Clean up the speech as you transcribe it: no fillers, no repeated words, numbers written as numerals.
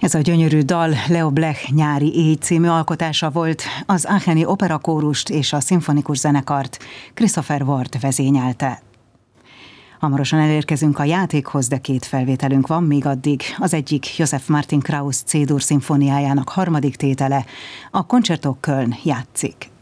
Ez a gyönyörű dal Leo Blech Nyári éj című alkotása volt, az Aacheni Operakórust és a szimfonikus zenekart Christopher Ward vezényelte. Hamarosan elérkezünk a játékhoz, de 2 felvételünk van még addig. Az egyik Joseph Martin Krauss C-dur szimfóniájának 3. tétele, a Concerto Köln játszik.